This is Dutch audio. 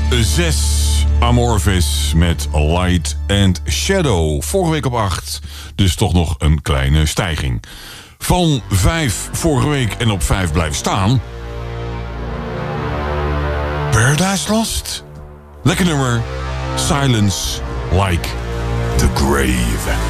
6 Amorphis met Light and Shadow. Vorige week op 8, dus toch nog een kleine stijging. Van 5 vorige week en op 5 blijven staan. Paradise Lost. Lekker nummer. Silence Like the Grave.